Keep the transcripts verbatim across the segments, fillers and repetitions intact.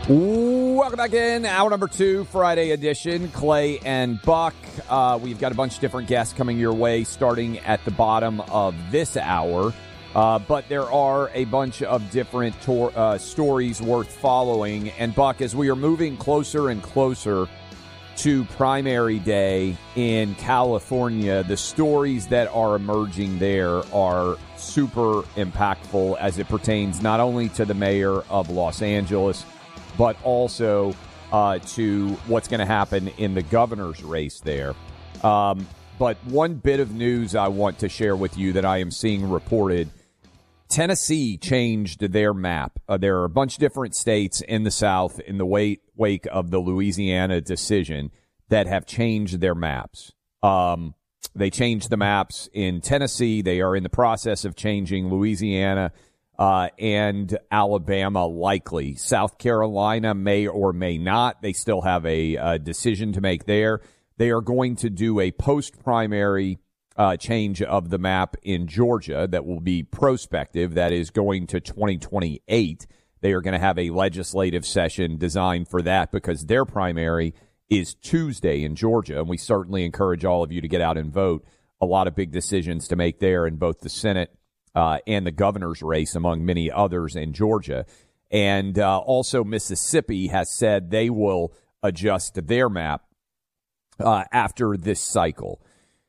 Welcome back in. Hour number two, Friday edition. Clay and Buck. Uh, we've got a bunch of different guests coming your way starting at the bottom of this hour. Uh, but there are a bunch of different tor- uh, stories worth following. And, Buck, as we are moving closer and closer to primary day in California, the stories that are emerging there are super impactful as it pertains not only to the mayor of Los Angeles, but also uh, to what's going to happen in the governor's race there. Um, but one bit of news I want to share with you that I am seeing reported, Tennessee changed their map. Uh, there are a bunch of different states in the South in the wake, wake of the Louisiana decision that have changed their maps. Um, they changed the maps in Tennessee. They are in the process of changing Louisiana uh, and Alabama likely. South Carolina may or may not. They still have a, a decision to make there. They are going to do a post-primary uh, change of the map in Georgia that will be prospective. That is going to twenty twenty-eight. They are going to have a legislative session designed for that because their primary is Tuesday in Georgia, and we certainly encourage all of you to get out and vote. A lot of big decisions to make there in both the Senate uh, and the governor's race, among many others in Georgia. And uh, also Mississippi has said they will adjust their map uh, after this cycle.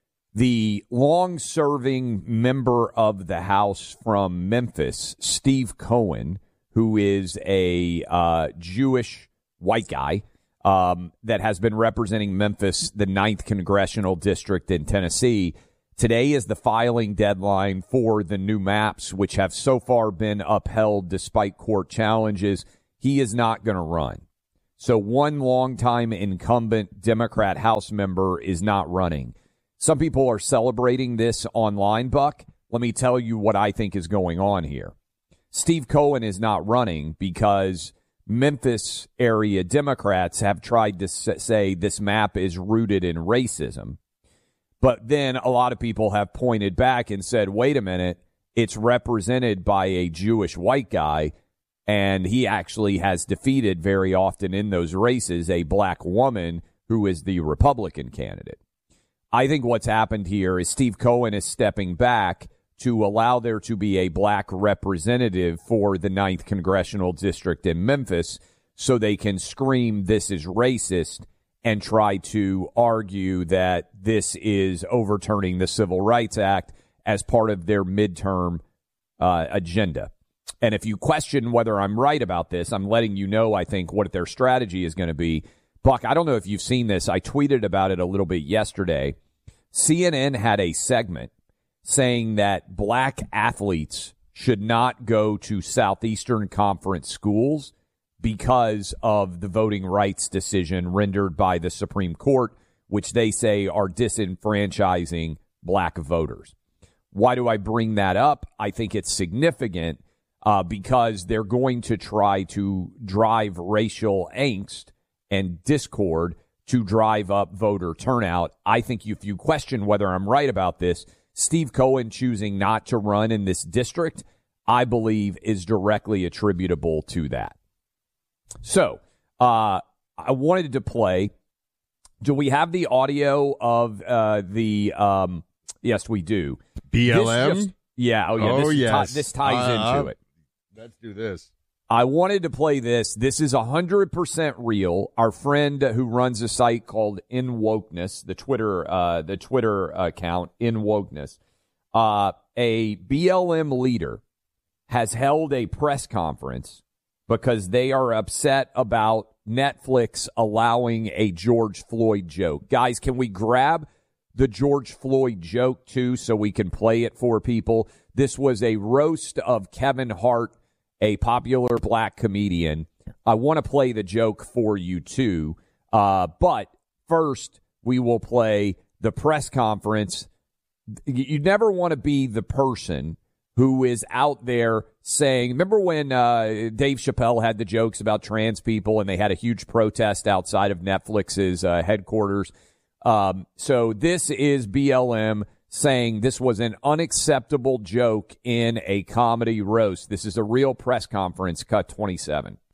The long-serving member of the House from Memphis, Steve Cohen, who is a uh, Jewish white guy, Um, that has been representing Memphis, the ninth Congressional District in Tennessee. Today is the filing deadline for the new maps, which have so far been upheld despite court challenges. He is not going to run. So one longtime incumbent Democrat House member is not running. Some people are celebrating this online, Buck. Let me tell you what I think is going on here. Steve Cohen is not running because Memphis area Democrats have tried to say this map is rooted in racism. But then a lot of people have pointed back and said, wait a minute, it's represented by a Jewish white guy, and he actually has defeated very often in those races a black woman who is the Republican candidate. I think what's happened here is Steve Cohen is stepping back to allow there to be a black representative for the ninth Congressional District in Memphis so they can scream this is racist and try to argue that this is overturning the Civil Rights Act as part of their midterm uh, agenda. And if you question whether I'm right about this, I'm letting you know, I think, what their strategy is going to be. Buck, I don't know if you've seen this. I tweeted about it a little bit yesterday. C N N had a segment saying that black athletes should not go to Southeastern Conference schools because of the voting rights decision rendered by the Supreme Court, which they say are disenfranchising black voters. Why do I bring that up? I think it's significant uh, because they're going to try to drive racial angst and discord to drive up voter turnout. I think if you question whether I'm right about this, Steve Cohen choosing not to run in this district, I believe, is directly attributable to that. So, uh, I wanted to play. Do we have the audio of uh, the? Um, yes, we do. B L M. Just, yeah. Oh, yeah. Oh, this, yes. T- this ties uh, into it. Let's do this. I wanted to play this. This is one hundred percent real. Our friend who runs a site called In Wokeness, the Twitter, uh, the Twitter account In Wokeness, uh, a B L M leader has held a press conference because they are upset about Netflix allowing a George Floyd joke. Guys, can we grab the George Floyd joke too so we can play it for people? This was a roast of Kevin Hart, a popular black comedian. I want to play the joke for you too. Uh, but first, we will play the press conference. You never want to be the person who is out there saying, remember when uh, Dave Chappelle had the jokes about trans people and they had a huge protest outside of Netflix's uh, headquarters? Um, so this is B L M saying this was an unacceptable joke in a comedy roast. This is a real press conference, cut twenty-seven.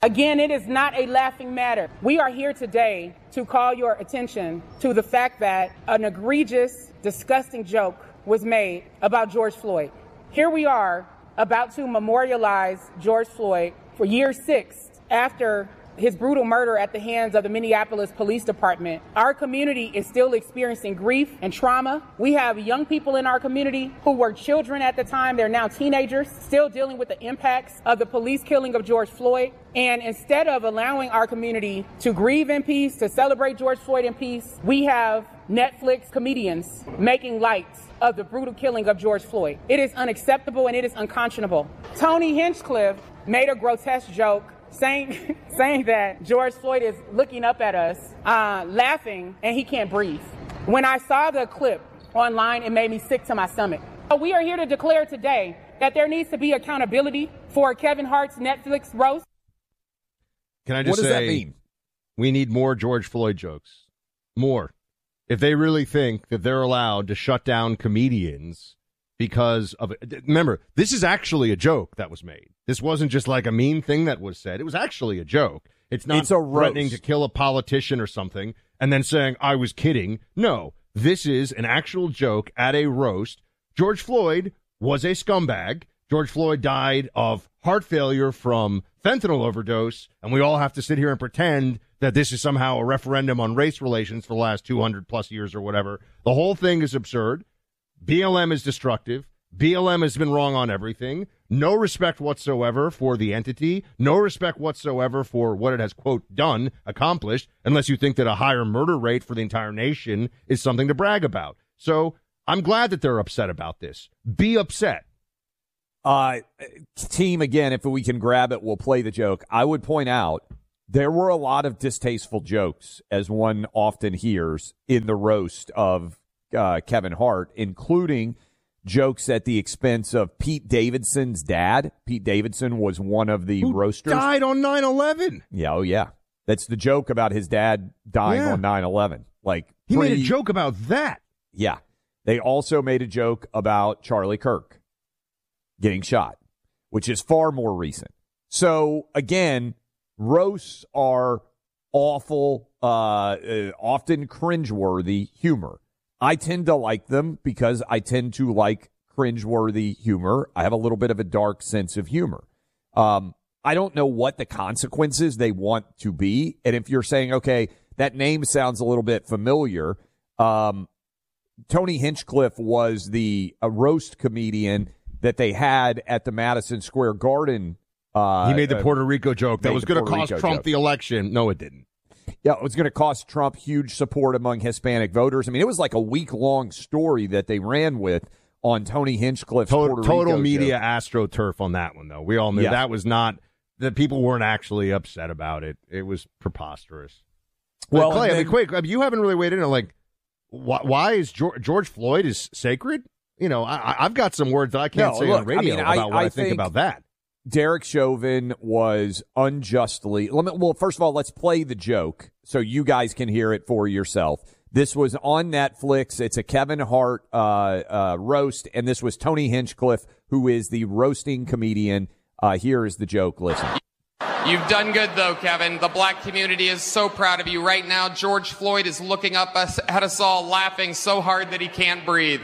Again, it is not a laughing matter. We are here today to call your attention to the fact that an egregious, disgusting joke was made about George Floyd. Here we are about to memorialize George Floyd for year six after his brutal murder at the hands of the Minneapolis Police Department. Our community is still experiencing grief and trauma. We have young people in our community who were children at the time. They're now teenagers, still dealing with the impacts of the police killing of George Floyd. And instead of allowing our community to grieve in peace, to celebrate George Floyd in peace, we have Netflix comedians making light of the brutal killing of George Floyd. It is unacceptable and it is unconscionable. Tony Hinchcliffe made a grotesque joke saying saying that George Floyd is looking up at us, uh, laughing, and he can't breathe. When I saw the clip online, it made me sick to my stomach. We are here to declare today that there needs to be accountability for Kevin Hart's Netflix roast. Can I just what does say, that mean? We need more George Floyd jokes. More. If they really think that they're allowed to shut down comedians because of it. Remember, this is actually a joke that was made. This wasn't just like a mean thing that was said. It was actually a joke. It's not it's a threatening roast. to kill a politician or something and then saying, I was kidding. No, this is an actual joke at a roast. George Floyd was a scumbag. George Floyd died of heart failure from fentanyl overdose, and we all have to sit here and pretend that this is somehow a referendum on race relations for the last two hundred plus years or whatever. The whole thing is absurd. B L M is destructive. B L M has been wrong on everything. No respect whatsoever for the entity. No respect whatsoever for what it has, quote, done, accomplished, unless you think that a higher murder rate for the entire nation is something to brag about. So I'm glad that they're upset about this. Be upset. Uh, team, again, if we can grab it, we'll play the joke. I would point out there were a lot of distasteful jokes, as one often hears, in the roast of uh, Kevin Hart, including jokes at the expense of Pete Davidson's dad. Pete Davidson was one of the Who roasters. Died on nine eleven. Yeah, oh yeah. That's the joke about his dad dying Yeah. on nine eleven. Like He pretty, made a joke about that. Yeah. They also made a joke about Charlie Kirk getting shot, which is far more recent. So, again, roasts are awful, uh, uh, often cringeworthy humor. I tend to like them because I tend to like cringeworthy humor. I have a little bit of a dark sense of humor. Um, I don't know what the consequences they want to be. And if you're saying, okay, that name sounds a little bit familiar, um, Tony Hinchcliffe was the a roast comedian that they had at the Madison Square Garden. Uh, He made the uh, Puerto Rico joke that made was the going to Puerto cost Rico Trump joke. the election. No, it didn't. Yeah, it was going to cost Trump huge support among Hispanic voters. I mean, it was like a week-long story that they ran with on Tony Hinchcliffe's Total, Puerto total Rico media joke. astroturf on that one, though. We all knew Yeah. that was not, that people weren't actually upset about it. It was preposterous. Well, Well, Clay, and I mean, then- quick, I mean, you haven't really weighed in on, like, why, why is George, George Floyd is sacred? You know, I, I've got some words that I can't No, say look, on radio I mean, I- about what I, I think think- about that. Derek Chauvin was unjustly. Let me, well, first of all, let's play the joke so you guys can hear it for yourself. This was on Netflix. It's a Kevin Hart uh, uh, roast, and this was Tony Hinchcliffe, who is the roasting comedian. Uh, here is the joke. Listen. You've done good, though, Kevin. The black community is so proud of you. Right now, George Floyd is looking up us, at us all, laughing so hard that he can't breathe.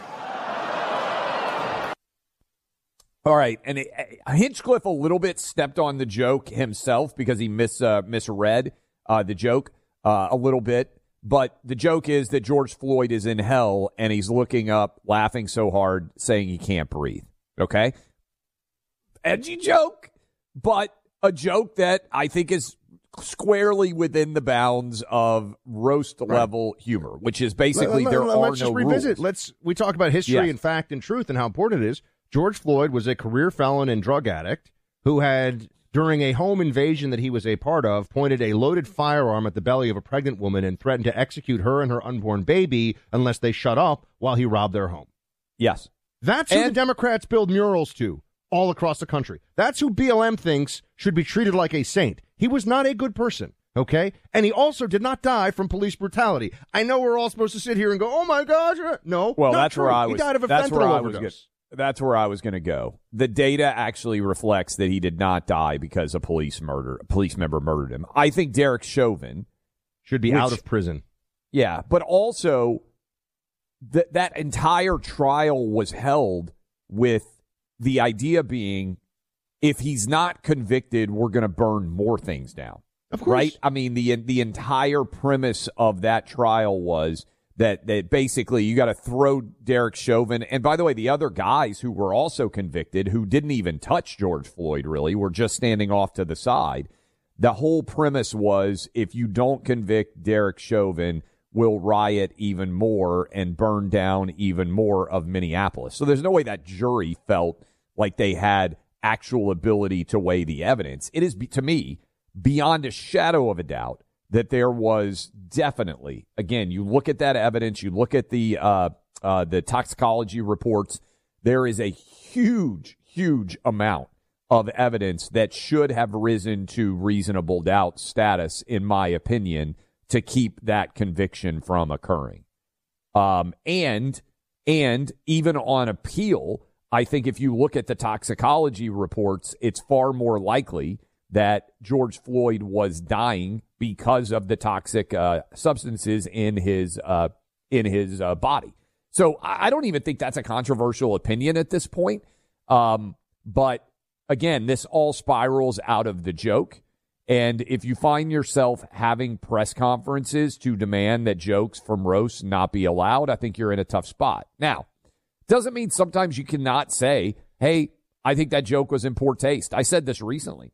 All right, and it, Hinchcliffe a little bit stepped on the joke himself because he mis uh, misread uh, the joke uh, a little bit. But the joke is that George Floyd is in hell and he's looking up, laughing so hard, saying he can't breathe. Okay, edgy joke, but a joke that I think is squarely within the bounds of roast level humor, which is basically Let- let- there let- are let's no just revisit. rules. Let's we talk about history Yes. and fact and truth and how important it is. George Floyd was a career felon and drug addict who had, during a home invasion that he was a part of, pointed a loaded firearm at the belly of a pregnant woman and threatened to execute her and her unborn baby unless they shut up while he robbed their home. Yes. That's who And- the Democrats build murals to all across the country. That's who B L M thinks should be treated like a saint. He was not a good person, okay? And he also did not die from police brutality. I know we're all supposed to sit here and go, oh, my gosh. uh," No, Well, not that's true. where I He was. died of a that's fentanyl where I was overdose. getting. That's where I was going to go. The data actually reflects that he did not die because a police murder, a police member murdered him. I think Derek Chauvin should be which, out of prison. Yeah, but also th- that entire trial was held with the idea being, if he's not convicted, we're going to burn more things down. Of course. Right? I mean, the the entire premise of that trial was that, that basically you got to throw Derek Chauvin. And by the way, the other guys who were also convicted, who didn't even touch George Floyd, really, were just standing off to the side. The whole premise was, if you don't convict Derek Chauvin, we'll riot even more and burn down even more of Minneapolis. So there's no way that jury felt like they had actual ability to weigh the evidence. It is, to me, beyond a shadow of a doubt that there was definitely, again, you look at that evidence, you look at the uh, uh, the toxicology reports, there is a huge, huge amount of evidence that should have risen to reasonable doubt status, in my opinion, to keep that conviction from occurring. Um, and and even on appeal, I think if you look at the toxicology reports, it's far more likely that George Floyd was dying because of the toxic uh, substances in his uh, in his uh, body. So I don't even think that's a controversial opinion at this point. Um, but again, this all spirals out of the joke. And if you find yourself having press conferences to demand that jokes from roasts not be allowed, I think you're in a tough spot. Now, doesn't mean sometimes you cannot say, hey, I think that joke was in poor taste. I said this recently.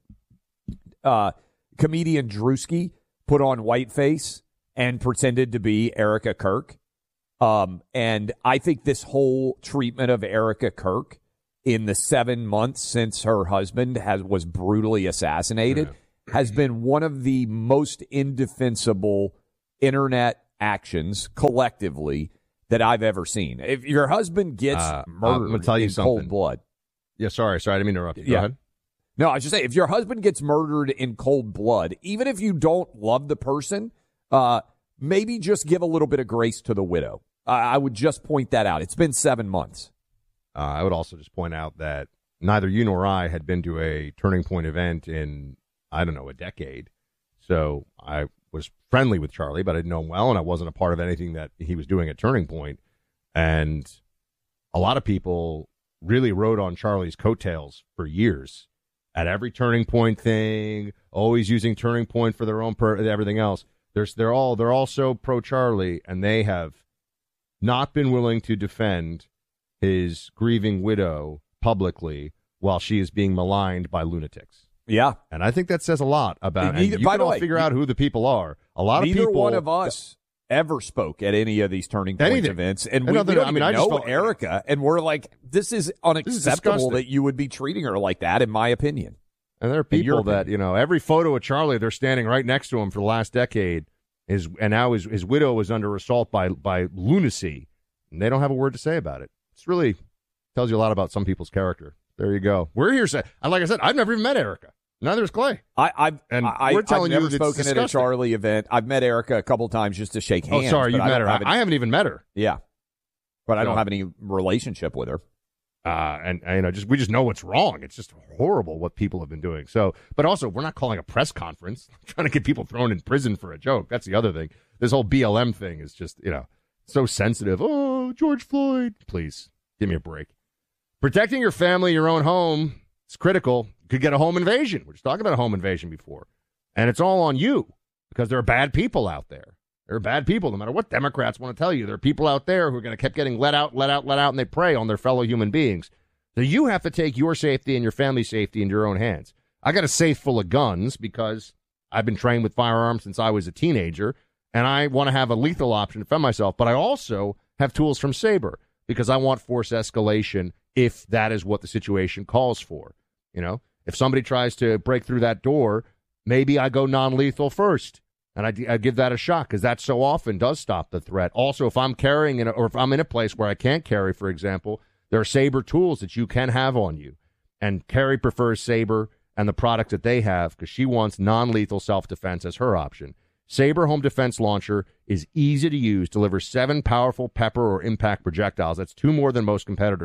Uh, comedian Drewski put on whiteface and pretended to be Erica Kirk. Um, and I think this whole treatment of Erica Kirk in the seven months since her husband has was brutally assassinated yeah. has been one of the most indefensible internet actions collectively that I've ever seen. If your husband gets uh, murdered I'm gonna tell you in something. cold blood. Yeah, sorry, sorry, I didn't mean to interrupt you. Go yeah. ahead. No, I was just saying, if your husband gets murdered in cold blood, even if you don't love the person, uh, maybe just give a little bit of grace to the widow. Uh, I would just point that out. It's been seven months. Uh, I would also just point out that neither you nor I had been to a Turning Point event in, I don't know, a decade. So I was friendly with Charlie, but I didn't know him well, and I wasn't a part of anything that he was doing at Turning Point. And a lot of people really rode on Charlie's coattails for years. At every Turning Point thing, always using Turning Point for their own per everything else. There's, they're all they're all so pro Charlie, and they have not been willing to defend his grieving widow publicly while she is being maligned by lunatics. Yeah, and I think that says a lot about. Neither, and you can all way, figure out who the people are. A lot of neither people. one of us ever spoke at any of these Turning Point anything. events, and I we, know we that, don't I mean, even I just know felt, Erica, and we're like, this is unacceptable this is that you would be treating her like that, in my opinion. And there are people that, you know, every photo of Charlie, they're standing right next to him for the last decade, is and now his his widow is under assault by by lunacy, and they don't have a word to say about it. It's really tells you a lot about some people's character. There you go. We're here, say, like I said, I've never even met Erica. Neither has Clay. I, I've and I, we're telling I've never you spoken at a Charlie event. I've met Erica a couple times just to shake hands. Oh, sorry, you've met her. Have any, I haven't even met her. Yeah, but I so, don't have any relationship with her. Uh, and, and you know, just we just know what's wrong. It's just horrible what people have been doing. So, but also, we're not calling a press conference, trying to get people thrown in prison for a joke. That's the other thing. This whole B L M thing is just, you know, so sensitive. Oh, George Floyd, please give me a break. Protecting your family, your own home, it's critical. You could get a home invasion. We're just talking about a home invasion before, and it's all on you because there are bad people out there. There are bad people, no matter what Democrats want to tell you. There are people out there who are going to keep getting let out, let out, let out, and they prey on their fellow human beings. So you have to take your safety and your family's safety into your own hands. I got a safe full of guns because I've been trained with firearms since I was a teenager, and I want to have a lethal option to defend myself. But I also have tools from Sabre because I want force escalation if that is what the situation calls for. You know, if somebody tries to break through that door, maybe I go non-lethal first. And I, I give that a shot because that so often does stop the threat. Also, if I'm carrying in a, or if I'm in a place where I can't carry, for example, there are Sabre tools that you can have on you. And Carrie prefers Sabre and the product that they have because she wants non-lethal self-defense as her option. Sabre Home Defense Launcher is easy to use, delivers seven powerful pepper or impact projectiles. That's two more than most competitors.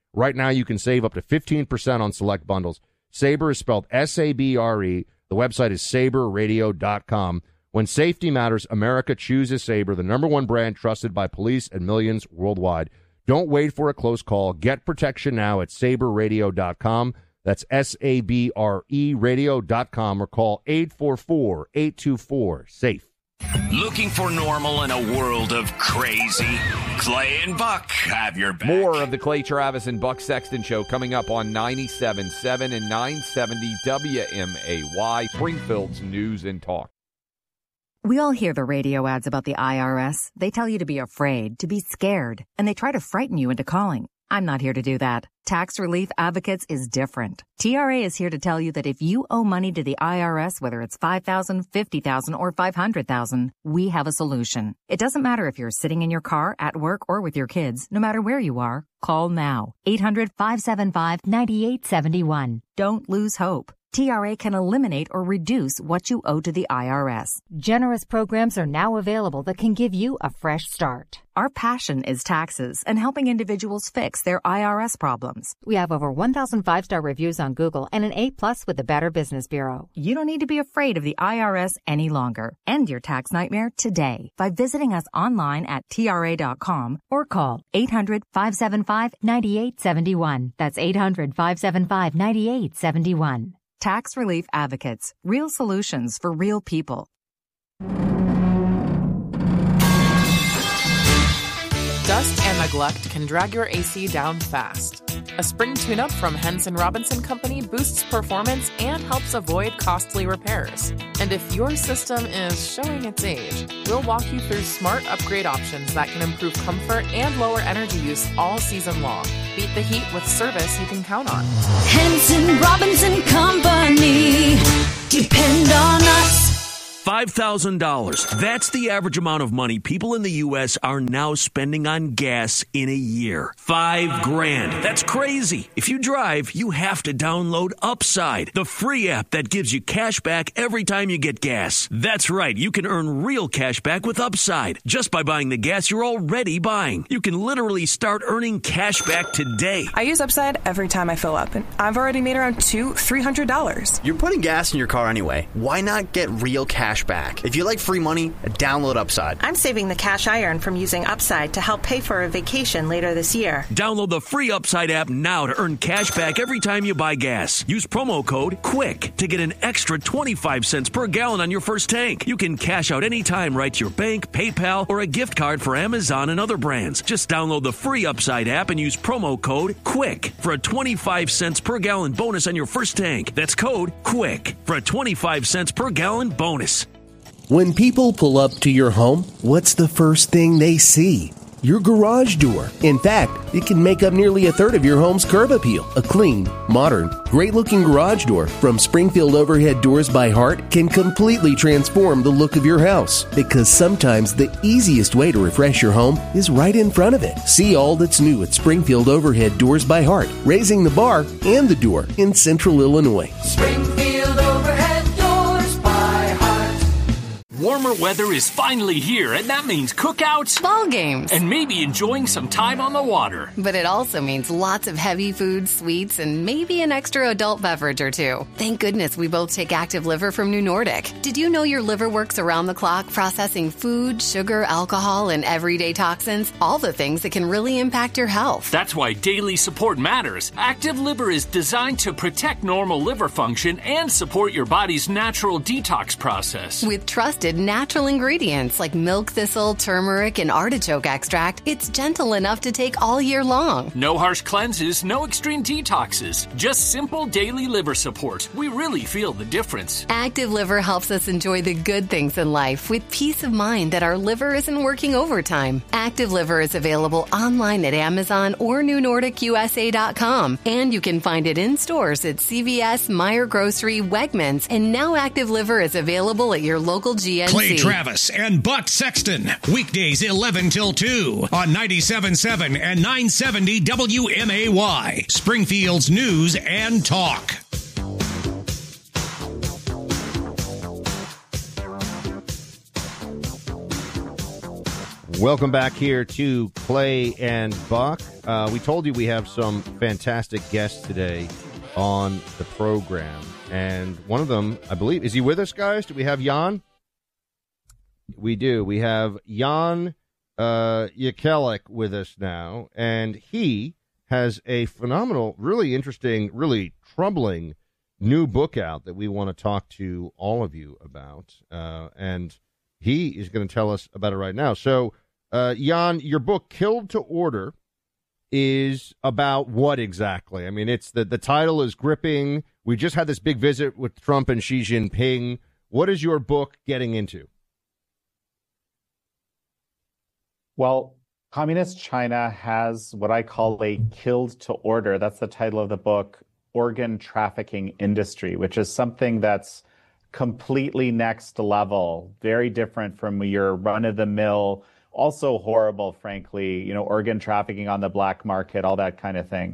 Right now, you can save up to fifteen percent on select bundles. Sabre is spelled S A B R E. The website is sabre radio dot com. When safety matters, America chooses Sabre, the number one brand trusted by police and millions worldwide. Don't wait for a close call. Get protection now at sabre radio dot com. That's S A B R E radio dot com or call eight four four, eight two four, SAFE. Looking for normal in a world of crazy? Clay and Buck have your back. More of the Clay Travis and Buck Sexton Show coming up on ninety-seven point seven and nine seventy W M A Y, Springfield's News and Talk. We all hear the radio ads about the I R S. They tell you to be afraid, to be scared, and they try to frighten you into calling. I'm not here to do that. Tax Relief Advocates is different. T R A is here to tell you that if you owe money to the I R S, whether it's five thousand dollars, fifty thousand dollars, or five hundred thousand dollars, we have a solution. It doesn't matter if you're sitting in your car, at work, or with your kids. No matter where you are, call now. eight hundred, five seven five, nine eight seven one. Don't lose hope. T R A can eliminate or reduce what you owe to the I R S. Generous programs are now available that can give you a fresh start. Our passion is taxes and helping individuals fix their I R S problems. We have over one thousand five-star reviews on Google and an A plus with the Better Business Bureau. You don't need to be afraid of the I R S any longer. End your tax nightmare today by visiting us online at T R A dot com or call eight hundred, five seven five, nine eight seven one. That's eight hundred, five seven five, nine eight seven one. Tax Relief Advocates. Real solutions for real people. Dust and neglect can drag your A C down fast. A spring tune-up from Henson Robinson Company boosts performance and helps avoid costly repairs. And if your system is showing its age, we'll walk you through smart upgrade options that can improve comfort and lower energy use all season long. Beat the heat with service you can count on. Henson Robinson Company. Depend on us. five thousand dollars. That's the average amount of money people in the U S are now spending on gas in a year. Five grand. That's crazy. If you drive, you have to download Upside, the free app that gives you cash back every time you get gas. That's right. You can earn real cash back with Upside just by buying the gas you're already buying. You can literally start earning cash back today. I use Upside every time I fill up, and I've already made around two, three hundred dollars. You're putting gas in your car anyway. Why not get real cash back? If you like free money, download Upside. I'm saving the cash I earn from using Upside to help pay for a vacation later this year. Download the free Upside app now to earn cash back every time you buy gas. Use promo code QUICK to get an extra twenty-five cents per gallon on your first tank. You can cash out anytime right to your bank, PayPal, or a gift card for Amazon and other brands. Just download the free Upside app and use promo code QUICK for a twenty-five cents per gallon bonus on your first tank. That's code QUICK for a twenty-five cents per gallon bonus. When people pull up to your home, what's the first thing they see? Your garage door. In fact, it can make up nearly a third of your home's curb appeal. A clean, modern, great-looking garage door from Springfield Overhead Doors by Heart can completely transform the look of your house. Because sometimes the easiest way to refresh your home is right in front of it. See all that's new at Springfield Overhead Doors by Heart, raising the bar and the door in Central Illinois. Springfield Overhead Doors by Heart. Warmer weather is finally here, and that means cookouts, ball games, and maybe enjoying some time on the water. But it also means lots of heavy foods, sweets, and maybe an extra adult beverage or two. Thank goodness we both take Active Liver from New Nordic. Did you know your liver works around the clock processing food, sugar, alcohol, and everyday toxins? All the things that can really impact your health. That's why daily support matters. Active Liver is designed to protect normal liver function and support your body's natural detox process. With trusted natural ingredients like milk thistle, turmeric, and artichoke extract, it's gentle enough to take all year long. No harsh cleanses, no extreme detoxes, just simple daily liver support. We really feel the difference. Active Liver helps us enjoy the good things in life with peace of mind that our liver isn't working overtime. Active Liver is available online at Amazon or new nordic U S A dot com, and you can find it in stores at C V S, Meijer Grocery, Wegmans, and now Active Liver is available at your local G N C. Clay Travis and Buck Sexton, weekdays eleven till two on ninety-seven point seven and nine seventy W M A Y, Springfield's News and Talk. Welcome back here to Clay and Buck. Uh, we told you we have some fantastic guests today on the program. And one of them, I believe, is he with us, guys? Do we have Jan? We do. We have Jan uh, Jekielek with us now. And he has a phenomenal, really interesting, really troubling new book out that we want to talk to all of you about. Uh, and he is going to tell us about it right now. So, uh, Jan, your book, Killed to Order, is about what exactly? I mean, it's the, the title is gripping. We just had this big visit with Trump and Xi Jinping. What is your book getting into? Well, Communist China has what I call a killed to order. That's the title of the book, Organ Trafficking Industry, which is something that's completely next level, very different from your run-of-the-mill, also horrible, frankly, you know, organ trafficking on the black market, all that kind of thing.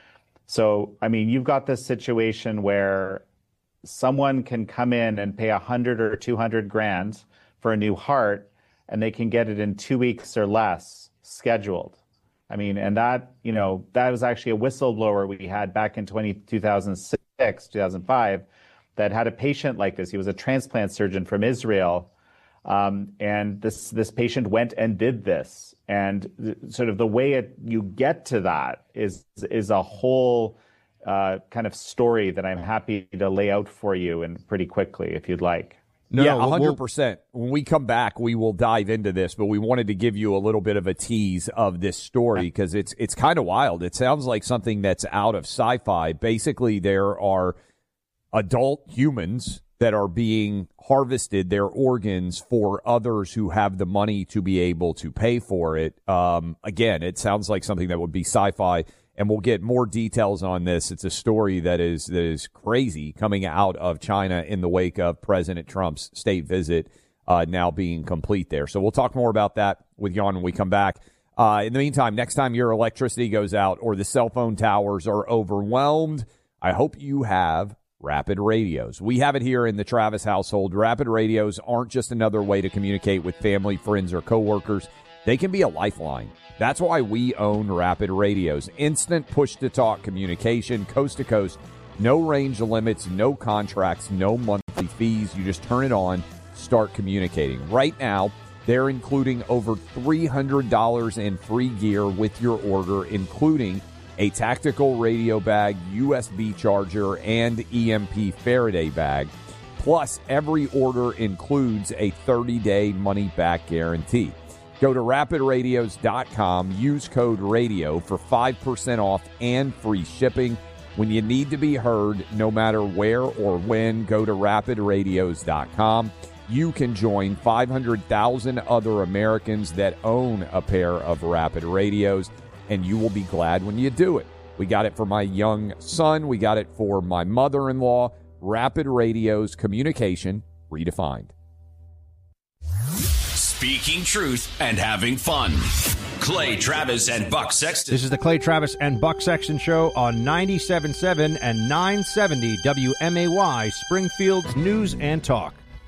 So, I mean, you've got this situation where someone can come in and pay a hundred or two hundred grand for a new heart, and they can get it in two weeks or less, scheduled. I mean, and that, you know, that was actually a whistleblower we had back in two thousand six, two thousand five, that had a patient like this. He was a transplant surgeon from Israel. Um, and this this patient went and did this. And th- sort of the way it, you get to that is is a whole uh, kind of story that I'm happy to lay out for you and pretty quickly, if you'd like. No, yeah, one hundred percent. When we come back, we will dive into this, but we wanted to give you a little bit of a tease of this story because it's it's kind of wild. It sounds like something that's out of sci-fi. Basically, there are adult humans that are being harvested, their organs, for others who have the money to be able to pay for it. Um, again, it sounds like something that would be sci-fi, and we'll get more details on this. It's a story that is that is crazy coming out of China in the wake of President Trump's state visit uh, now being complete there. So we'll talk more about that with Jan when we come back. Uh, in the meantime, next time your electricity goes out or the cell phone towers are overwhelmed, I hope you have Rapid Radios. We have it here in the Travis household. Rapid Radios aren't just another way to communicate with family, friends, or coworkers. They can be a lifeline. That's why we own Rapid Radios. Instant push-to-talk communication, coast to coast, no range limits, no contracts, no monthly fees. You just turn it on, start communicating. Right now, they're including over three hundred dollars in free gear with your order, including a tactical radio bag, U S B charger, and E M P Faraday bag. Plus, every order includes a thirty-day money-back guarantee. Go to rapid radios dot com, use code RADIO for five percent off and free shipping. When you need to be heard, no matter where or when, go to rapid radios dot com. You can join five hundred thousand other Americans that own a pair of Rapid Radios, and you will be glad when you do it. We got it for my young son. We got it for my mother-in-law. Rapid Radios, communication redefined. Speaking truth and having fun. Clay Travis and Buck Sexton. This is the Clay Travis and Buck Sexton Show on ninety-seven point seven and nine seventy W M A Y, Springfield's News and Talk.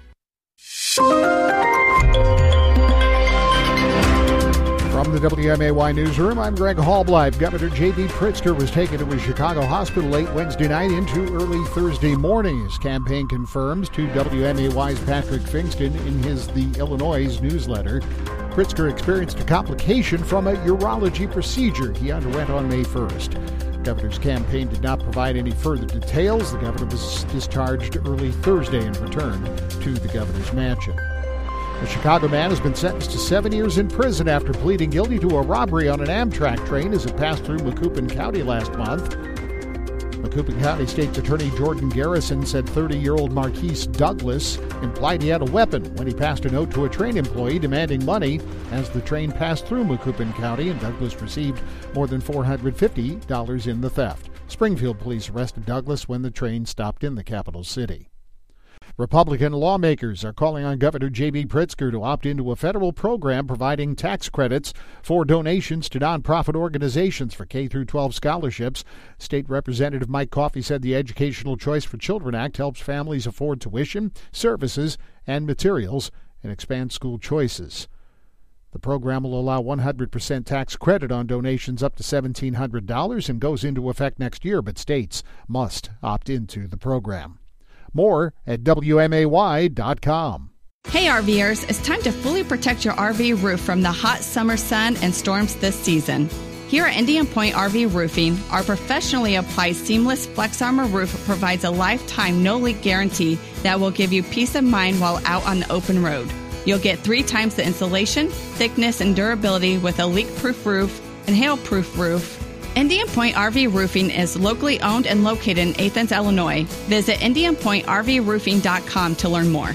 From the W M A Y newsroom, I'm Greg Hallbleib. Governor J B Pritzker was taken to a Chicago hospital late Wednesday night into early Thursday morning. His campaign confirms to W M A Y's Patrick Fingston in his The Illinois newsletter. Pritzker experienced a complication from a urology procedure he underwent on May first. The governor's campaign did not provide any further details. The governor was discharged early Thursday and returned to the governor's mansion. A Chicago man has been sentenced to seven years in prison after pleading guilty to a robbery on an Amtrak train as it passed through Macoupin County last month. Macoupin County State's Attorney Jordan Garrison said thirty-year-old Marquise Douglas implied he had a weapon when he passed a note to a train employee demanding money as the train passed through Macoupin County, and Douglas received more than four hundred fifty dollars in the theft. Springfield police arrested Douglas when the train stopped in the capital city. Republican lawmakers are calling on Governor J B Pritzker to opt into a federal program providing tax credits for donations to nonprofit organizations for K through twelve scholarships. State Representative Mike Coffey said the Educational Choice for Children Act helps families afford tuition, services, and materials and expands school choices. The program will allow one hundred percent tax credit on donations up to seventeen hundred dollars and goes into effect next year, but states must opt into the program. More at W M A Y dot com. Hey RVers, it's time to fully protect your R V roof from the hot summer sun and storms this season. Here at Indian Point R V Roofing, our professionally applied seamless Flex Armor roof provides a lifetime no-leak guarantee that will give you peace of mind while out on the open road. You'll get three times the insulation, thickness, and durability with a leak-proof roof and hail-proof roof. Indian Point R V Roofing is locally owned and located in Athens, Illinois. Visit Indian Point R V Roofing dot com to learn more.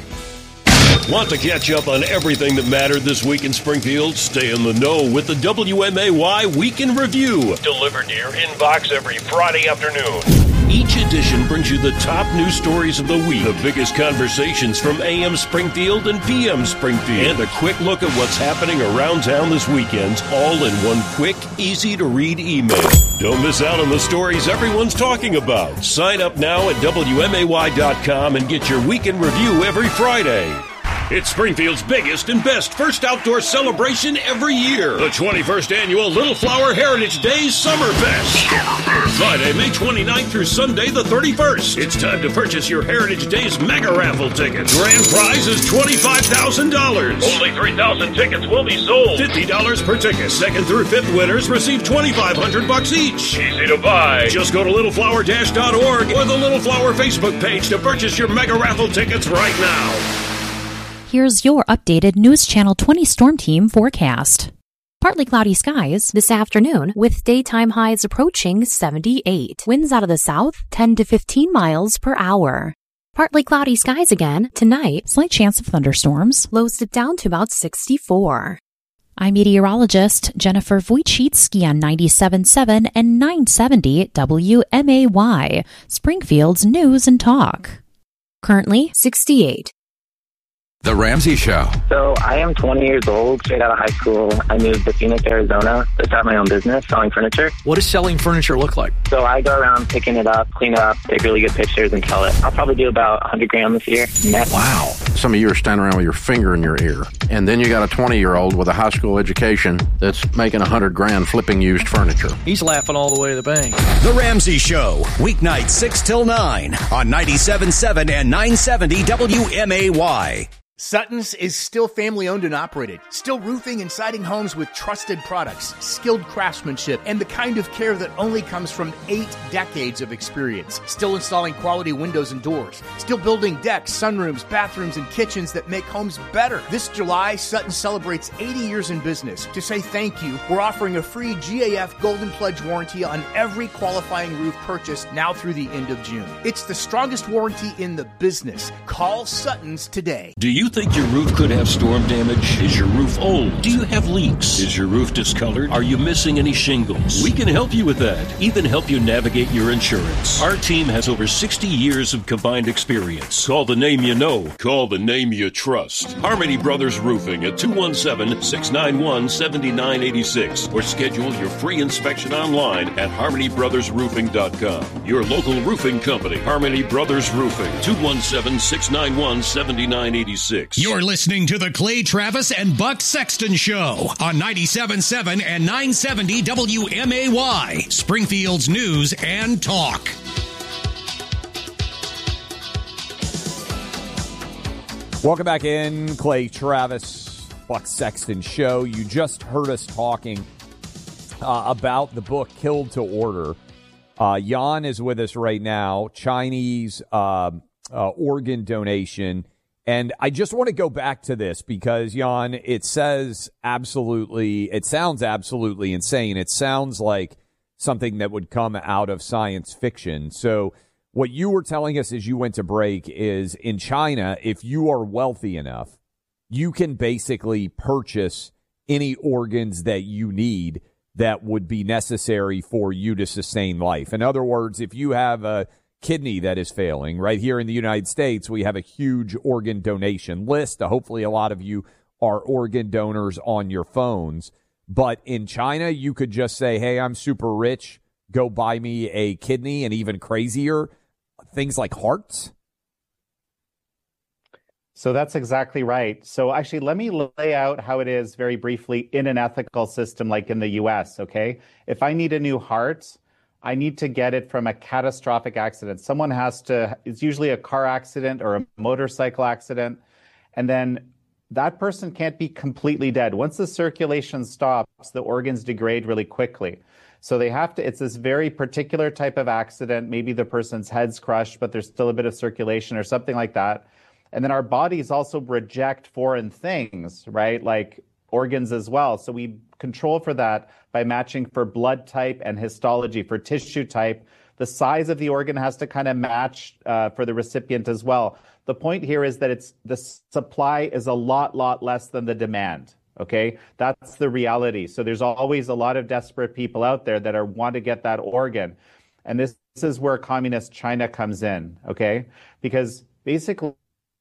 Want to catch up on everything that mattered this week in Springfield? Stay in the know with the W M A Y Week in Review. Delivered to your inbox every Friday afternoon. Each edition brings you the top news stories of the week, the biggest conversations from A M Springfield and P M Springfield, and a quick look at what's happening around town this weekend, all in one quick, easy-to-read email. Don't miss out on the stories everyone's talking about. Sign up now at W M A Y dot com and get your Week in Review every Friday. It's Springfield's biggest and best first outdoor celebration every year. The twenty-first Annual Little Flower Heritage Days Summerfest. Friday, May twenty-ninth through Sunday, the thirty-first. It's time to purchase your Heritage Days mega raffle tickets. Grand prize is twenty-five thousand dollars. Only three thousand tickets will be sold. fifty dollars per ticket. Second through fifth winners receive twenty-five hundred bucks each. Easy to buy. Just go to little flower dash dot org or the Little Flower Facebook page to purchase your mega raffle tickets right now. Here's your updated News Channel twenty Storm Team forecast. Partly cloudy skies this afternoon with daytime highs approaching seventy-eight. Winds out of the south ten to fifteen miles per hour. Partly cloudy skies again tonight. Slight chance of thunderstorms. Lows dip down to about sixty-four. I'm meteorologist Jennifer Wojcicki on ninety-seven point seven and nine seventy W M A Y, Springfield's News and Talk. Currently sixty-eight. The Ramsey Show. So I am twenty years old, straight out of high school. I moved to Phoenix, Arizona to start my own business, selling furniture. What does selling furniture look like? So I go around picking it up, clean it up, take really good pictures, and sell it. I'll probably do about one hundred grand this year. Net. Wow. Some of you are standing around with your finger in your ear. And then you got a twenty-year-old with a high school education that's making one hundred grand flipping used furniture. He's laughing all the way to the bank. The Ramsey Show, weeknights six till nine on ninety-seven point seven and nine seventy W M A Y. Sutton's is still family-owned and operated, still roofing and siding homes with trusted products, skilled craftsmanship, and the kind of care that only comes from eight decades of experience. Still installing quality windows and doors, still building decks, sunrooms, bathrooms, and kitchens that make homes better. This July, Sutton celebrates eighty years in business. To say thank you, we're offering a free G A F Golden Pledge warranty on every qualifying roof purchase now through the end of June. It's the strongest warranty in the business. Call Sutton's today. Do you think your roof could have storm damage? Is your roof old? Do you have leaks? Is your roof discolored? Are you missing any shingles? We can help you with that. Even help you navigate your insurance. Our team has over sixty years of combined experience. Call the name you know. Call the name you trust. Harmony Brothers Roofing at two one seven, six nine one, seven nine eight six or schedule your free inspection online at harmony brothers roofing dot com. Your local roofing company, Harmony Brothers Roofing, two one seven, six nine one, seven nine eight six. You're listening to the Clay Travis and Buck Sexton Show on ninety-seven point seven and nine seventy W M A Y, Springfield's News and Talk. Welcome back in, Clay Travis, Buck Sexton Show. You just heard us talking uh, about the book Killed to Order. Uh, Jan is with us right now, Chinese uh, uh, organ donation. And I just want to go back to this because, Jan, it says absolutely, it sounds absolutely insane. It sounds like something that would come out of science fiction. So what you were telling us as you went to break is in China, if you are wealthy enough, you can basically purchase any organs that you need that would be necessary for you to sustain life. In other words, if you have a kidney that is failing, right here in the United States, we have a huge organ donation list. Hopefully a lot of you are organ donors on your phones. But in China, you could just say, hey, I'm super rich, go buy me a kidney, and even crazier, things like hearts. So that's exactly right. So actually, let me lay out how it is very briefly in an ethical system like in the U S, okay? If I need a new heart, I need to get it from a catastrophic accident. Someone has to, it's usually a car accident or a motorcycle accident, and then that person can't be completely dead. Once the circulation stops, the organs degrade really quickly. So they have to, it's this very particular type of accident. Maybe the person's head's crushed, but there's still a bit of circulation or something like that. And then our bodies also reject foreign things, right? Like organs as well. So we control for that by matching for blood type and histology. For tissue type, the size of the organ has to kind of match uh, for the recipient as well. The point here is that it's the supply is a lot, lot less than the demand. Okay, that's the reality. So there's always a lot of desperate people out there that are want to get that organ. And this, this is where communist China comes in. Okay, because basically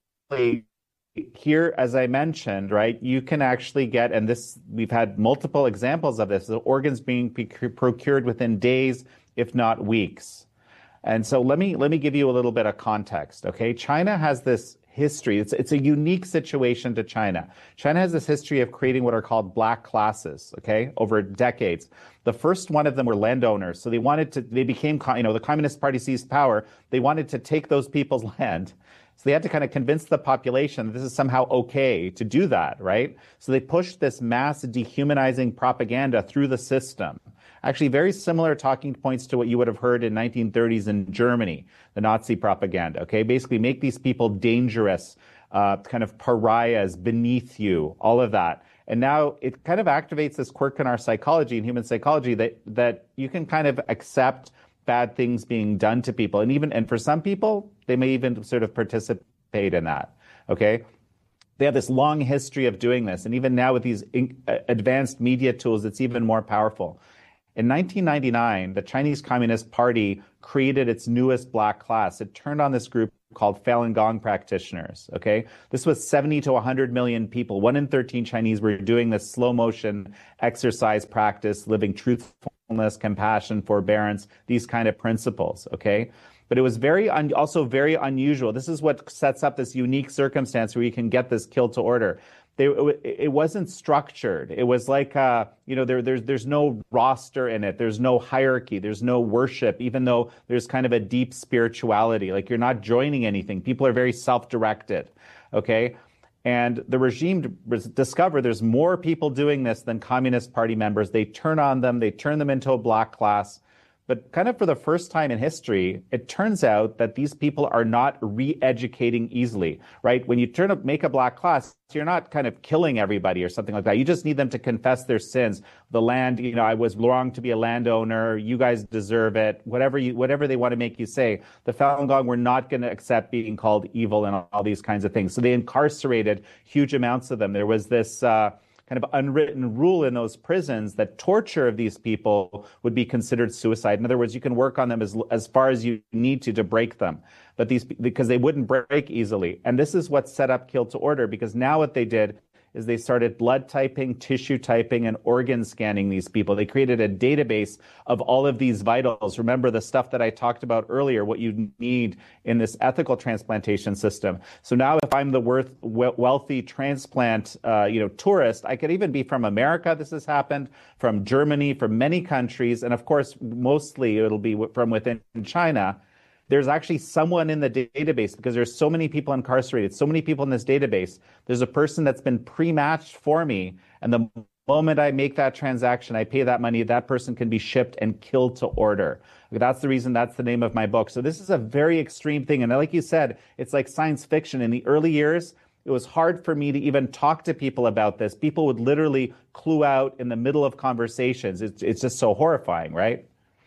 here, as I mentioned, right, you can actually get, and this, we've had multiple examples of this, the organs being procured within days, if not weeks. And so let me let me give you a little bit of context, okay? China has this history. It's it's a unique situation to China. China has this history of creating what are called black classes, okay, over decades. The first one of them were landowners. So they wanted to, they became, you know, the Communist Party seized power. They wanted to take those people's land. So they had to kind of convince the population that this is somehow okay to do that, right? So they pushed this mass dehumanizing propaganda through the system. Actually, very similar talking points to what you would have heard in nineteen thirties in Germany, the Nazi propaganda, okay? Basically make these people dangerous, uh, kind of pariahs beneath you, all of that. And now it kind of activates this quirk in our psychology, in human psychology, that, that you can kind of accept bad things being done to people. And even, and for some people, they may even sort of participate in that, okay? They have this long history of doing this. And even now with these in, uh, advanced media tools, it's even more powerful. In nineteen ninety-nine, the Chinese Communist Party created its newest black class. It turned on this group called Falun Gong practitioners, okay? This was seventy to one hundred million people. One in thirteen Chinese were doing this slow motion exercise practice, living truthfulness, compassion, forbearance, these kind of principles, okay? But it was very un- also very unusual. This is what sets up this unique circumstance where you can get this kill to order. They, it wasn't structured. It was like, uh, you know, there, there's there's no roster in it. There's no hierarchy. There's no worship, even though there's kind of a deep spirituality. Like you're not joining anything. People are very self-directed, okay? And the regime discovered there's more people doing this than Communist Party members. They turn on them. They turn them into a black class. But kind of for the first time in history, it turns out that these people are not re-educating easily, right? When you turn up, make a black class, you're not kind of killing everybody or something like that. You just need them to confess their sins. The land, you know, I was wrong to be a landowner. You guys deserve it. Whatever you, whatever they want to make you say. The Falun Gong were not going to accept being called evil and all these kinds of things. So they incarcerated huge amounts of them. There was this, uh, kind of unwritten rule in those prisons that torture of these people would be considered suicide. In other words, you can work on them as as far as you need to to break them, but these because they wouldn't break easily. And this is what set up Kill to Order, because now what they did is they started blood typing, tissue typing, and organ scanning these people. They created a database of all of these vitals. Remember the stuff that I talked about earlier, what you need in this ethical transplantation system. So now if I'm the worth, wealthy transplant uh, you know, tourist, I could even be from America, this has happened, from Germany, from many countries, and of course, mostly it'll be from within China. There's actually someone in the database, because there's so many people incarcerated, so many people in this database. There's a person that's been pre-matched for me. And the moment I make that transaction, I pay that money, that person can be shipped and killed to order. That's the reason, that's the name of my book. So this is a very extreme thing. And like you said, it's like science fiction. In the early years, it was hard for me to even talk to people about this. People would literally clue out in the middle of conversations. It's, it's just so horrifying, right?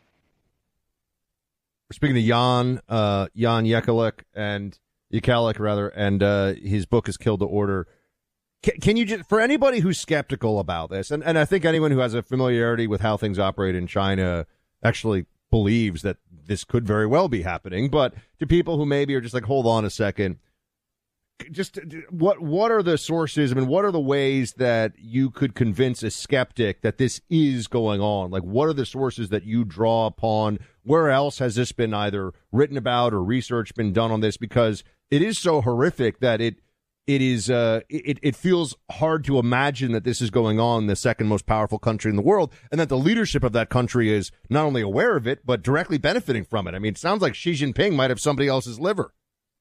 We're speaking to Jan, uh, Jan Jekielek, and Jekielek, rather, and uh, his book is Kill to Order. Can, can you just, for anybody who's skeptical about this, and, and I think anyone who has a familiarity with how things operate in China actually believes that this could very well be happening, but to people who maybe are just like, hold on a second, just what what are the sources? I mean, what are the ways that you could convince a skeptic that this is going on? Like, what are the sources that you draw upon? Where else has this been either written about or research been done on this? Because it is so horrific that it it is uh, it, it feels hard to imagine that this is going on in the second most powerful country in the world, and that the leadership of that country is not only aware of it, but directly benefiting from it. I mean, it sounds like Xi Jinping might have somebody else's liver.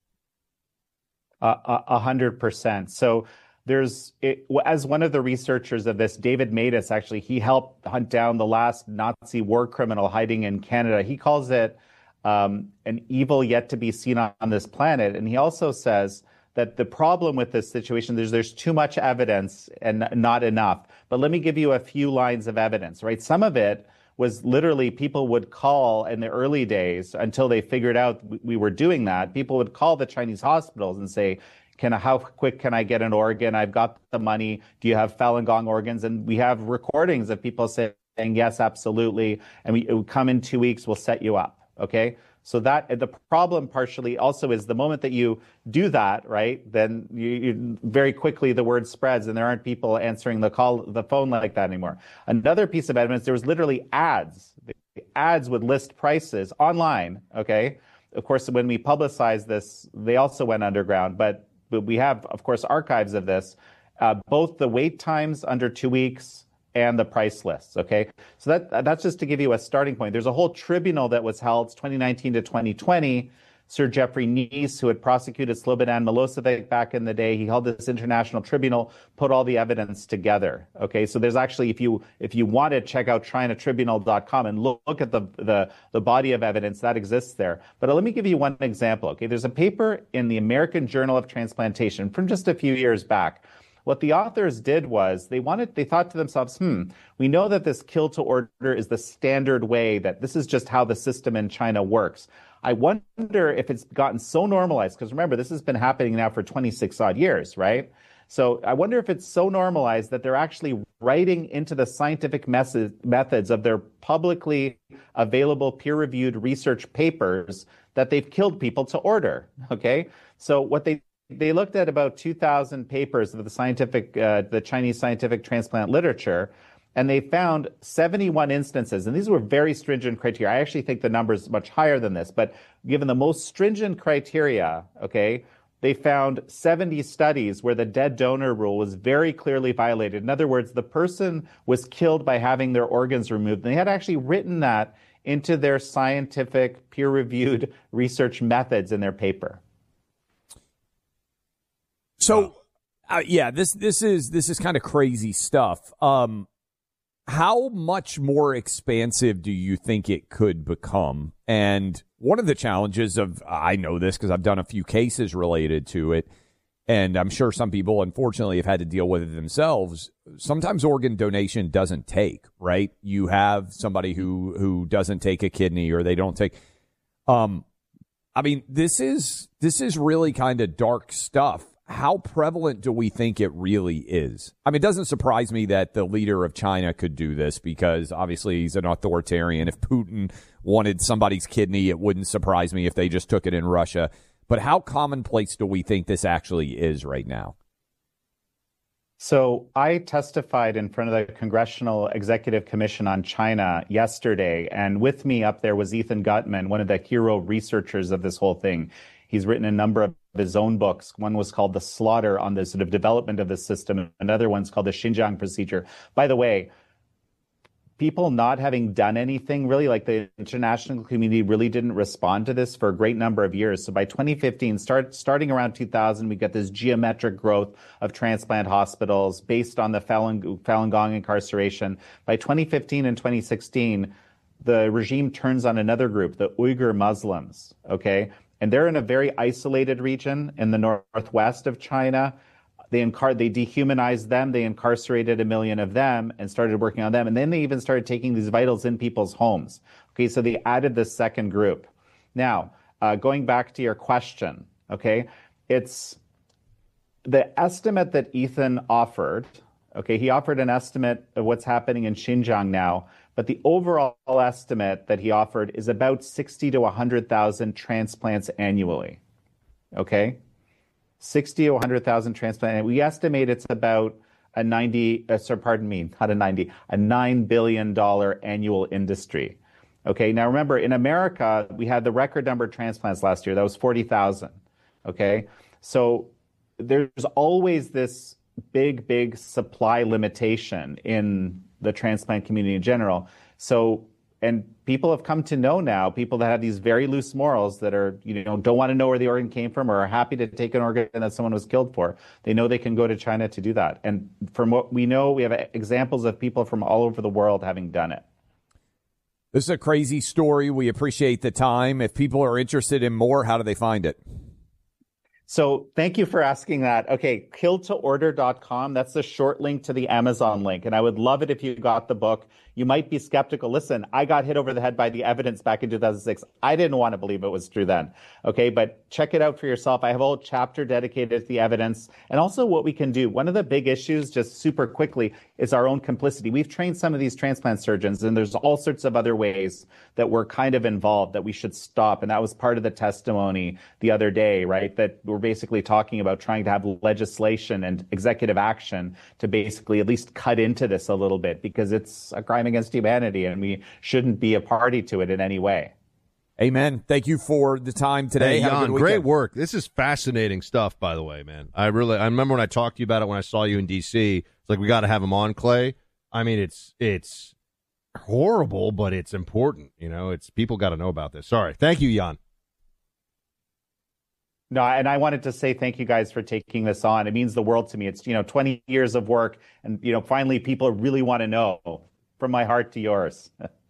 A uh, hundred percent. So there's, it, as one of the researchers of this, David Matus, actually, he helped hunt down the last Nazi war criminal hiding in Canada. He calls it um, an evil yet to be seen on, on this planet. And he also says that the problem with this situation, there's there's too much evidence and not enough. But let me give you a few lines of evidence, right? Some of it was literally people would call in the early days until they figured out we were doing that. People would call the Chinese hospitals and say, "Can I, how quick can I get an organ? I've got the money. Do you have Falun Gong organs?" And we have recordings of people saying, "Yes, absolutely. And we it would come in two weeks. We'll set you up." Okay. So that the problem partially also is the moment that you do that, right, then you, you very quickly the word spreads and there aren't people answering the call, the phone like that anymore. Another piece of evidence, there was literally ads. The ads would list prices online, okay? Of course, when we publicized this, they also went underground, but, but we have, of course, archives of this, uh, both the wait times under two weeks and the price lists, okay? So that that's just to give you a starting point. There's a whole tribunal that was held twenty nineteen to twenty twenty. Sir Jeffrey Neese, who had prosecuted Slobodan Milosevic back in the day, he held this international tribunal, put all the evidence together, okay? So there's actually, if you if you want to check out china tribunal dot com and look, look at the, the, the body of evidence that exists there. But let me give you one example, okay? There's a paper in the American Journal of Transplantation from just a few years back. What the authors did was they wanted, they thought to themselves, hmm, we know that this kill to order is the standard way, that this is just how the system in China works. I wonder if it's gotten so normalized, because remember, this has been happening now for twenty-six odd years, right? So I wonder if it's so normalized that they're actually writing into the scientific method, methods of their publicly available peer-reviewed research papers that they've killed people to order, okay? So what they They looked at about two thousand papers of the scientific, uh, the Chinese scientific transplant literature, and they found seventy-one instances. And these were very stringent criteria. I actually think the number is much higher than this, but given the most stringent criteria, okay, they found seventy studies where the dead donor rule was very clearly violated. In other words, the person was killed by having their organs removed. And they had actually written that into their scientific peer-reviewed research methods in their paper. So, uh, yeah, this this is this is kind of crazy stuff. Um, how much more expansive do you think it could become? And one of the challenges of, I know this because I've done a few cases related to it, and I'm sure some people, unfortunately, have had to deal with it themselves. Sometimes organ donation doesn't take, right? You have somebody who who doesn't take a kidney, or they don't take. Um, I mean, this is this is really kind of dark stuff. How prevalent do we think it really is? I mean, it doesn't surprise me that the leader of China could do this, because obviously he's an authoritarian. If Putin wanted somebody's kidney, it wouldn't surprise me if they just took it in Russia. But how commonplace do we think this actually is right now? So I testified in front of the Congressional Executive Commission on China yesterday, and with me up there was Ethan Gutmann, one of the hero researchers of this whole thing. He's written a number of his own books. One was called The Slaughter, on the sort of development of the system. Another one's called The Xinjiang Procedure. By the way, people not having done anything really, like the international community really didn't respond to this for a great number of years. So by twenty fifteen, start, starting around two thousand, we got this geometric growth of transplant hospitals based on the Falun, Falun Gong incarceration. By twenty fifteen and twenty sixteen, the regime turns on another group, the Uyghur Muslims, okay? And they're in a very isolated region in the northwest of China. They incar- they dehumanized them. They incarcerated a million of them and started working on them. And then they even started taking these vitals in people's homes. Okay, so they added this second group. Now, uh, going back to your question, okay, it's the estimate that Ethan offered. Okay, he offered an estimate of what's happening in Xinjiang now. But the overall estimate that he offered is about sixty to one hundred thousand transplants annually, okay? sixty to one hundred thousand transplants. And we estimate it's about a ninety, uh, sorry, pardon me, not a ninety, a nine billion dollars annual industry, okay? Now remember, in America, we had the record number of transplants last year. That was forty thousand, okay? So there's always this big, big supply limitation in the transplant community in general. So, and people have come to know now, people that have these very loose morals that are, you know, don't want to know where the organ came from or are happy to take an organ that someone was killed for. They know they can go to China to do that. And from what we know, we have examples of people from all over the world having done it. This is a crazy story. We appreciate the time. If people are interested in more, how do they find it? So thank you for asking that. Okay, killed to order dot com. That's the short link to the Amazon link. And I would love it if you got the book. You might be skeptical. Listen, I got hit over the head by the evidence back in two thousand six. I didn't want to believe it was true then. Okay, but check it out for yourself. I have a whole chapter dedicated to the evidence and also what we can do. One of the big issues, just super quickly, is our own complicity. We've trained some of these transplant surgeons, and there's all sorts of other ways that we're kind of involved that we should stop. And that was part of the testimony the other day, right? That we're basically talking about trying to have legislation and executive action to basically at least cut into this a little bit, because it's a crime against humanity and we shouldn't be a party to it in any way. Amen. Thank you for the time today. Hey, Jan, great work. This is fascinating stuff, by the way, man. I really, I remember when I talked to you about it when I saw you in D C. It's like, we got to have him on, Clay. I mean, it's, it's horrible, but it's important. You know, it's, people got to know about this. Sorry. Thank you, Jan. No, and I wanted to say thank you guys for taking this on. It means the world to me. It's, you know, twenty years of work, and, you know, finally people really want to know. From my heart to yours.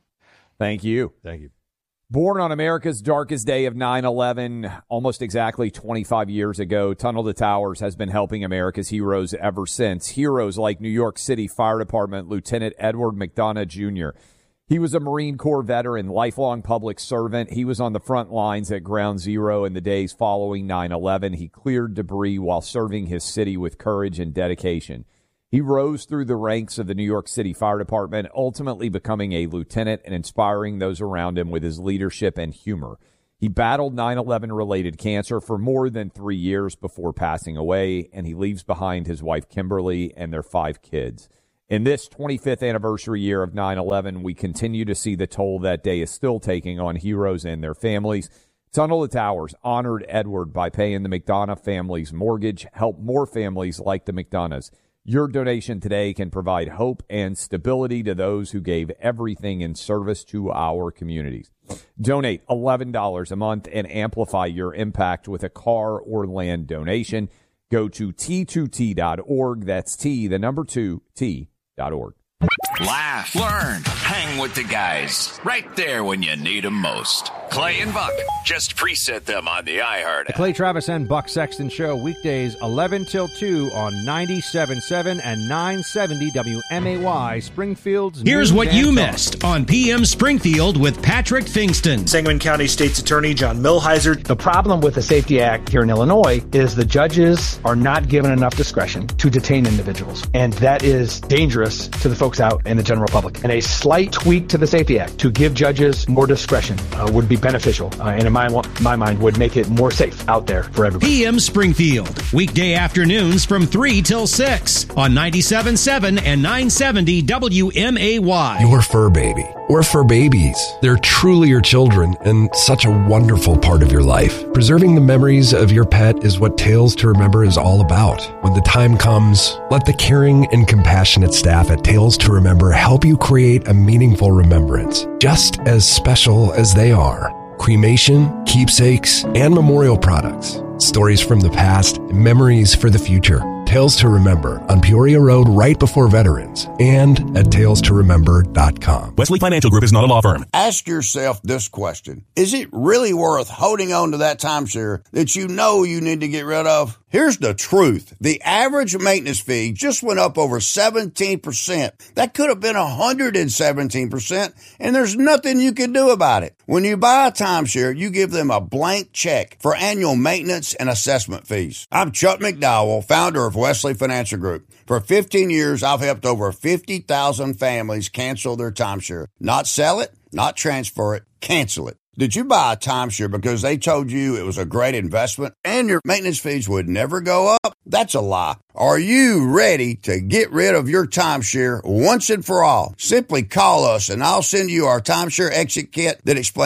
Thank you. Thank you. Born on America's darkest day of nine eleven, almost exactly twenty-five years ago, Tunnel to Towers has been helping America's heroes ever since. Heroes like New York City Fire Department Lieutenant Edward McDonough Junior He was a Marine Corps veteran, lifelong public servant. He was on the front lines at Ground Zero in the days following nine eleven. He cleared debris while serving his city with courage and dedication. He rose through the ranks of the New York City Fire Department, ultimately becoming a lieutenant and inspiring those around him with his leadership and humor. He battled nine eleven-related cancer for more than three years before passing away, and he leaves behind his wife, Kimberly, and their five kids. In this twenty-fifth anniversary year of nine eleven, we continue to see the toll that day is still taking on heroes and their families. Tunnel to Towers honored Edward by paying the McDonough family's mortgage, help more families like the McDonoughs. Your donation today can provide hope and stability to those who gave everything in service to our communities. Donate eleven dollars a month and amplify your impact with a car or land donation. Go to T two T dot org. That's T, the number two, T dot org. Laugh, learn, hang with the guys. Right there when you need them most. Clay and Buck. Just preset them on the iHeart The app. Clay Travis and Buck Sexton Show, weekdays eleven till two on ninety-seven point seven and nine seventy W M A Y, Springfield's Here's News what and you Talk. missed on P M Springfield with Patrick Fingston. Sangamon County State's Attorney John Milheiser. The problem with the Safety Act here in Illinois is the judges are not given enough discretion to detain individuals. And that is dangerous to the folks out in the general public. And a slight tweak to the Safety Act to give judges more discretion uh, would be beneficial. Uh, and in my, my mind, would make it more safe out there for everybody. P M Springfield, weekday afternoons from three till six on ninety-seven point seven and nine seventy W M A Y. Your fur baby, or fur babies. They're truly your children and such a wonderful part of your life. Preserving the memories of your pet is what Tales to Remember is all about. When the time comes, let the caring and compassionate staff at Tales to Remember help you create a meaningful remembrance, just as special as they are. Cremation, keepsakes, and memorial products. Stories from the past, memories for the future. Tales to Remember on Peoria Road right before Veterans and at tales to remember dot com. Wesley Financial Group is not a law firm. Ask yourself this question. Is it really worth holding on to that timeshare that you know you need to get rid of? Here's the truth. The average maintenance fee just went up over seventeen percent. That could have been one hundred seventeen percent, and there's nothing you can do about it. When you buy a timeshare, you give them a blank check for annual maintenance and assessment fees. I'm Chuck McDowell, founder of Wesley Financial Group. For fifteen years, I've helped over fifty thousand families cancel their timeshare. Not sell it, not transfer it, cancel it. Did you buy a timeshare because they told you it was a great investment and your maintenance fees would never go up? That's a lie. Are you ready to get rid of your timeshare once and for all? Simply call us and I'll send you our timeshare exit kit that explains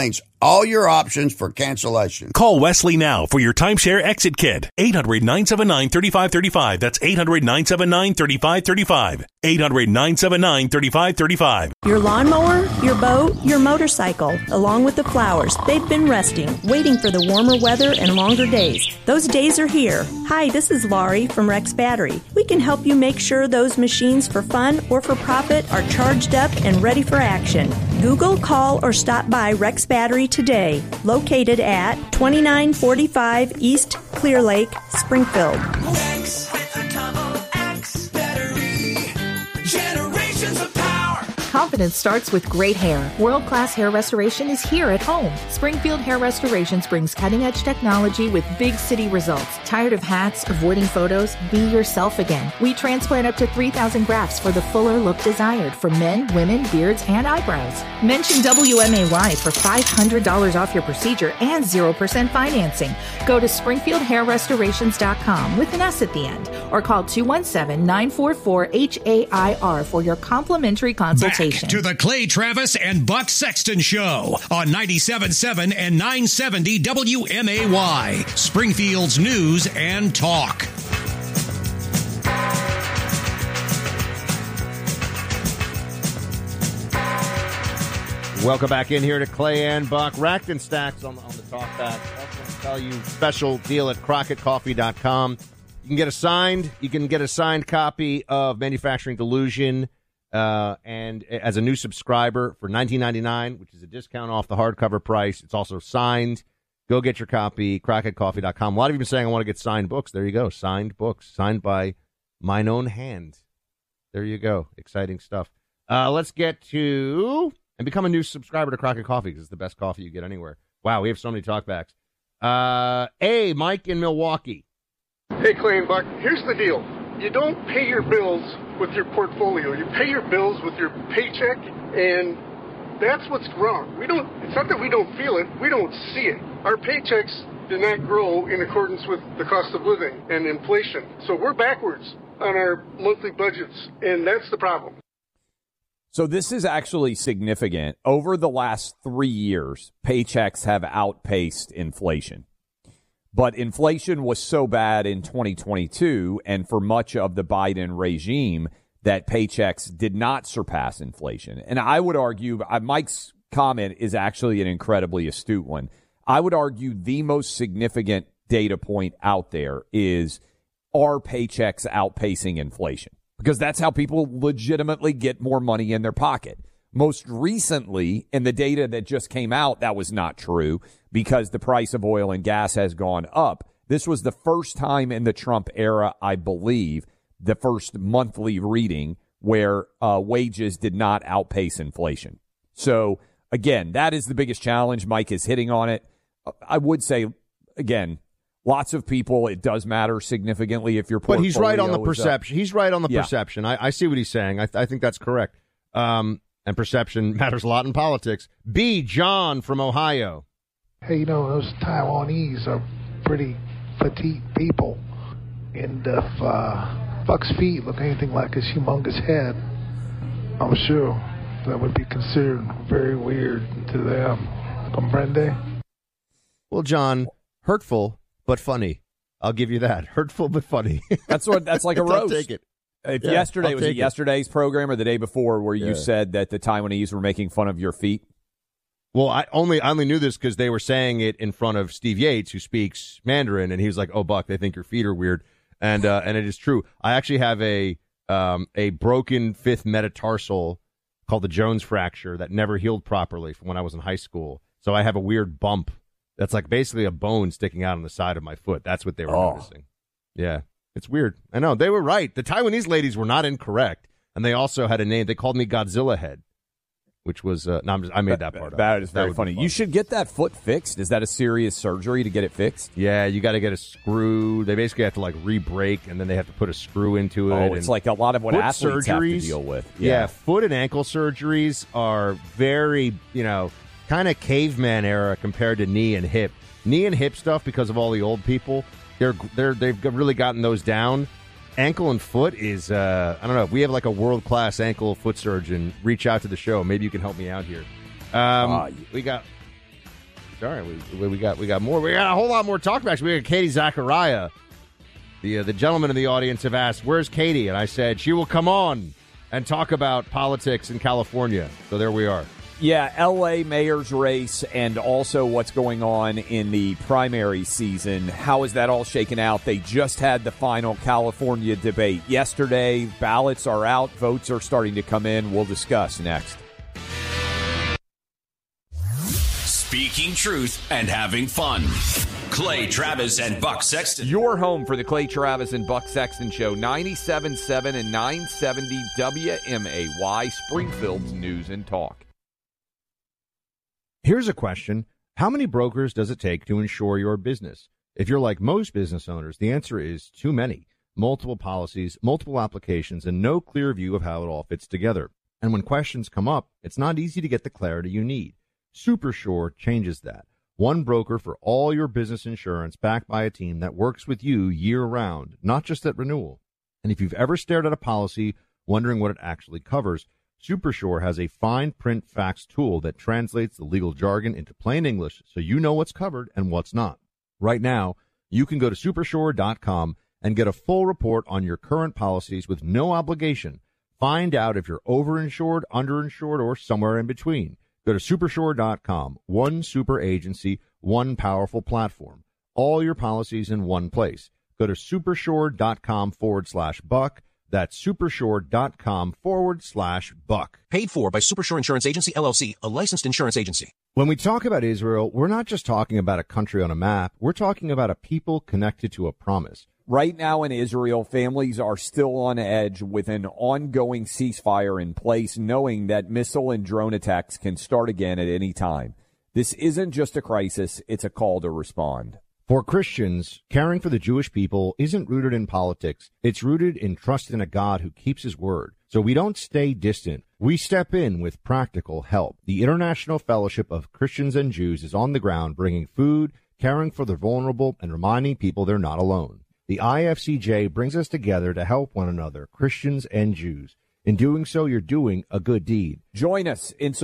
all your options for cancellation. Call Wesley now for your timeshare exit kit. eight hundred, nine seven nine, three five three five. That's eight hundred, nine seven nine, three five three five. eight hundred, nine seven nine, three five three five. Your lawnmower, your boat, your motorcycle, along with the flowers, they've been resting, waiting for the warmer weather and longer days. Those days are here. Hi, this is Laurie from Rex Battery. We can help you make sure those machines for fun or for profit are charged up and ready for action. Google, call, or stop by Rex Battery today, located at twenty-nine forty-five East Clear Lake, Springfield. Rex with a double X battery. Generations of power. Confidence starts with great hair. World-class hair restoration is here at home. Springfield Hair Restorations brings cutting-edge technology with big city results. Tired of hats, avoiding photos? Be yourself again. We transplant up to three thousand grafts for the fuller look desired for men, women, beards, and eyebrows. Mention W M A Y for five hundred dollars off your procedure and zero percent financing. Go to springfield hair restorations dot com with an S at the end or call two one seven, nine four four, H A I R for your complimentary consultation. Back to the Clay Travis and Buck Sexton Show on ninety-seven point seven and nine seventy W M A Y, Springfield's news and talk. Welcome back in here to Clay and Buck. Racked and Stacks on, on the talkback. I also want to tell you, special deal at crockett coffee dot com. You can get a signed, you can get a signed copy of Manufacturing Delusion uh, and as a new subscriber for nineteen ninety-nine, which is a discount off the hardcover price. It's also signed. Go get your copy, crockett coffee dot com. A lot of you have been saying, I want to get signed books. There you go. Signed books. Signed by mine own hand. There you go. Exciting stuff. Uh, let's get to... And become a new subscriber to Crockett Coffee because it's the best coffee you get anywhere. Wow, we have so many talkbacks. Uh, A, Mike in Milwaukee. Hey, Clay and Buck, here's the deal. You don't pay your bills with your portfolio. You pay your bills with your paycheck, and that's what's wrong. We don't. It's not that we don't feel it. We don't see it. Our paychecks did not grow in accordance with the cost of living and inflation. So we're backwards on our monthly budgets, and that's the problem. So this is actually significant. Over the last three years, paychecks have outpaced inflation. But inflation was so bad in twenty twenty-two and for much of the Biden regime that paychecks did not surpass inflation. And I would argue, uh, Mike's comment is actually an incredibly astute one. I would argue the most significant data point out there is, are paychecks outpacing inflation? Because that's how people legitimately get more money in their pocket. Most recently, in the data that just came out, that was not true because the price of oil and gas has gone up. This was the first time in the Trump era, I believe, the first monthly reading where uh, wages did not outpace inflation. So, again, that is the biggest challenge. Mike is hitting on it. I would say, again, lots of people, it does matter significantly if your portfolio. But he's right on the is perception. up. He's right on the Yeah. perception. I, I see what he's saying. I, I think that's correct. Um, and perception matters a lot in politics. B, John from Ohio. Hey, you know, those Taiwanese are pretty petite people. And if uh, Buck's feet look anything like his humongous head, I'm sure that would be considered very weird to them. Comprende? Well, John, hurtful but funny. I'll give you that. Hurtful but funny. That's what. That's like a I'll roast. take it. If Yeah, yesterday I'll was it take it. yesterday's program or the day before where you Yeah. said that the Taiwanese were making fun of your feet? Well, I only I only knew this because they were saying it in front of Steve Yates, who speaks Mandarin, and he was like, "Oh, Buck, they think your feet are weird," and uh, and it is true. I actually have a um, a broken fifth metatarsal called the Jones fracture that never healed properly from when I was in high school. So I have a weird bump that's like basically a bone sticking out on the side of my foot. That's what they were Oh. noticing. Yeah, it's weird. I know they were right. The Taiwanese ladies were not incorrect, and they also had a name. They called me Godzilla Head. Which was, uh, no, I'm just, I made that part up. That is very would be funny. fun. You should get that foot fixed. Is that a serious surgery to get it fixed? Yeah, you got to get a screw. They basically have to like re-break, and then they have to put a screw into it. Oh, it's and like a lot of what foot athletes have to deal with. Yeah. Yeah. foot and ankle surgeries are very, you know, kind of caveman era compared to knee and hip. Knee and hip stuff, because of all the old people, they're they're they've really gotten those down. Ankle and foot is, uh, I don't know, if we have like a world-class ankle foot surgeon, reach out to the show. Maybe you can help me out here. Um, Uh, we got All right, we, we got we got more. We got a whole lot more talk about. We got Katie Zachariah. The uh, the gentlemen in the audience have asked, "Where's Katie?" And I said she will come on and talk about politics in California. So there we are. Yeah, L A mayor's race and also what's going on in the primary season. How is that all shaken out? They just had the final California debate yesterday. Ballots are out. Votes are starting to come in. We'll discuss next. Speaking truth and having fun. Clay Travis and Buck Sexton. Your home for the Clay Travis and Buck Sexton Show, ninety-seven point seven and nine seventy W M A Y, Springfield's News and Talk. Here's a question. How many brokers does it take to insure your business? If you're like most business owners, the answer is too many. Multiple policies, multiple applications, and no clear view of how it all fits together. And when questions come up, it's not easy to get the clarity you need. SuperSure changes that. One broker for all your business insurance backed by a team that works with you year-round, not just at renewal. And if you've ever stared at a policy wondering what it actually covers, SuperSure has a fine print facts tool that translates the legal jargon into plain English so you know what's covered and what's not. Right now, you can go to supersure dot com and get a full report on your current policies with no obligation. Find out if you're overinsured, underinsured, or somewhere in between. Go to supersure dot com. One super agency, one powerful platform. All your policies in one place. Go to supersure dot com forward slash buck. That's supersure dot com forward slash buck. Paid for by Supersure Insurance Agency, L L C, a licensed insurance agency. When we talk about Israel, we're not just talking about a country on a map. We're talking about a people connected to a promise. Right now in Israel, families are still on edge with an ongoing ceasefire in place, knowing that missile and drone attacks can start again at any time. This isn't just a crisis, it's a call to respond. For Christians, caring for the Jewish people isn't rooted in politics. It's rooted in trust in a God who keeps his word. So we don't stay distant. We step in with practical help. The International Fellowship of Christians and Jews is on the ground, bringing food, caring for the vulnerable, and reminding people they're not alone. The I F C J brings us together to help one another, Christians and Jews. In doing so, you're doing a good deed. Join us in support